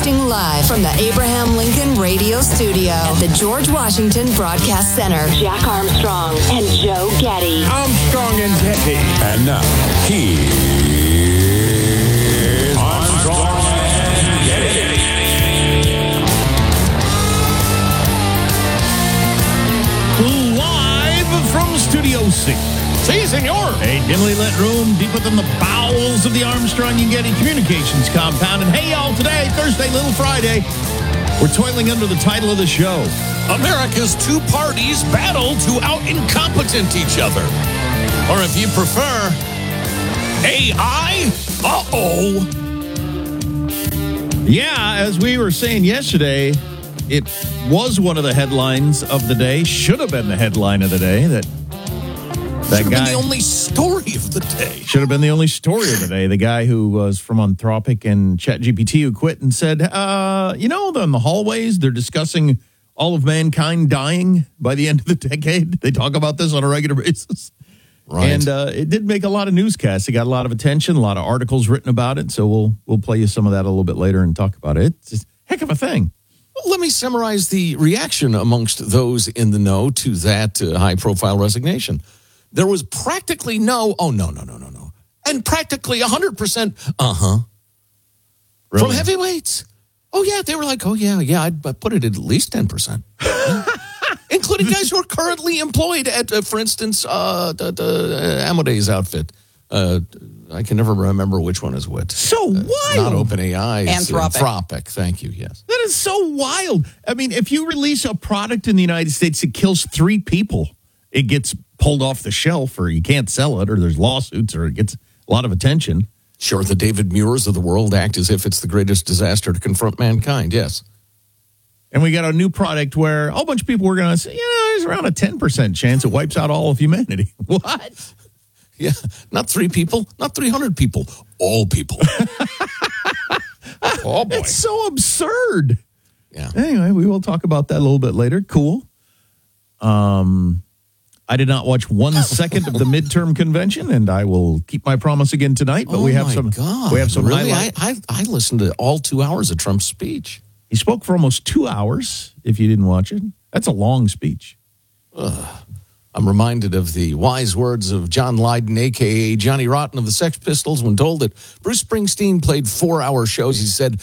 Broadcasting live from the Abraham Lincoln Radio Studio at the George Washington Broadcast Center. Jack Armstrong and Joe Getty. Armstrong and Getty. And now, here's Armstrong and Getty. Live from Studio C. Si, senor. A dimly lit room deep within the bowels of the Armstrong and Getty Communications compound. And hey, y'all, today, Thursday, Little Friday, we're toiling under the title of the show. America's two parties battle to out-incompetent each other. Or if you prefer, AI, uh-oh. Yeah, as we were saying yesterday, it was one of the headlines of the day, should have been the headline of the day, that Should have been the only story of the day. Should have been the only story of the day. The guy who was from Anthropic and ChatGPT who quit and said, in the hallways, they're discussing all of mankind dying by the end of the decade. They talk about this on a regular basis. Right. And it did make a lot of newscasts. It got a lot of attention, a lot of articles written about it. So we'll play you some of that a little bit later and talk about it. It's just a heck of a thing. Well, let me summarize the reaction amongst those in the know to that high-profile resignation. There was practically no, no. And practically 100%, Really? From heavyweights. Oh, yeah, they were like, I'd put it at least 10%. Including guys who are currently employed at, for instance, the Amadeus outfit. I can never remember which one is which. So wild. Not OpenAI. Anthropic. Thank you, yes. That is so wild. I mean, if you release a product in the United States that kills 3 people, it gets pulled off the shelf, or you can't sell it, or there's lawsuits, or it gets a lot of attention. Sure, the David Muirs of the world act as if it's the greatest disaster to confront mankind, yes. And we got a new product where a whole bunch of people were going to say, there's around a 10% chance it wipes out all of humanity. What? Yeah, not 3 people, not 300 people, all people. Oh, boy. It's so absurd. Yeah. Anyway, we will talk about that a little bit later. Cool. I did not watch 1 second of the midterm convention, and I will keep my promise again tonight. But we have some. We have some really? highlights. I listened to all 2 hours of Trump's speech. He spoke for almost 2 hours. If you didn't watch it, that's a long speech. I'm reminded of the wise words of John Lydon, a.k.a. Johnny Rotten of the Sex Pistols, when told that Bruce Springsteen played 4-hour shows. He said,